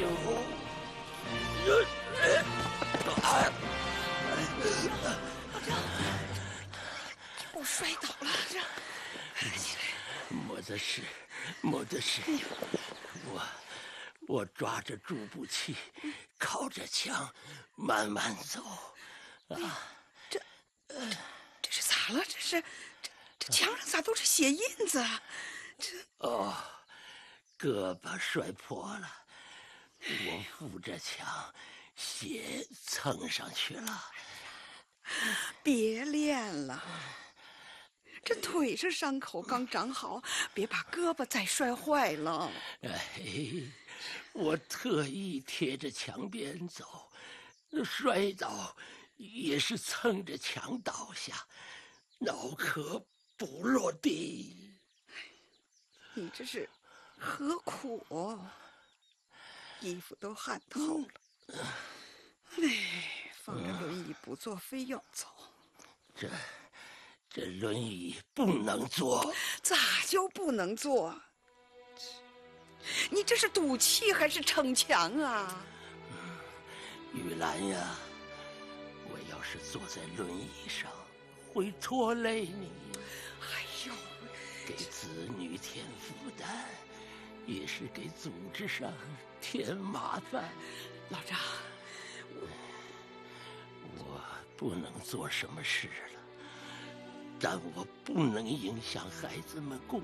我摔倒了， 没得事，没得事。我抓着助步器，靠着墙，慢慢走。 这是咋了？这墙上咋都是血印子啊？ 胳膊摔破了，我扶着墙，血蹭上去了。 别练了，这腿上伤口刚长好，别把胳膊再摔坏了。 我特意贴着墙边走，摔倒也是蹭着墙倒下，脑壳不落地。 你这是何苦？衣服都汗透了。放着轮椅不坐，非要走。 这轮椅不能坐。 咋就不能坐？你这是赌气还是逞强啊？ 玉兰呀，我要是坐在轮椅上，会拖累你。 哎呦， 给子女添负担，也是给组织上添麻烦。 老张， 我不能做什么事了，但我不能影响孩子们